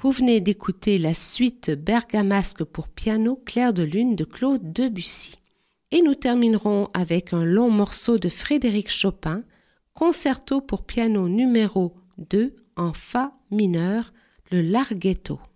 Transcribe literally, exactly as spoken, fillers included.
Vous venez d'écouter la suite Bergamasque pour piano Clair de lune de Claude Debussy. Et nous terminerons avec un long morceau de Frédéric Chopin, concerto pour piano numéro deux en fa mineur, le Larghetto.